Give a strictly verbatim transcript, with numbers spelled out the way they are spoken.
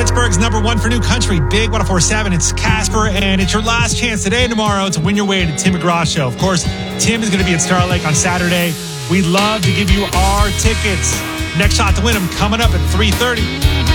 Pittsburgh's number one for new country, Big one oh four point seven. It's Casper, and it's your last chance today and tomorrow to win your way to Tim McGraw Show. Of course, Tim is going to be at Star Lake on Saturday. We'd love to give you our tickets. Next shot to win them coming up at three thirty.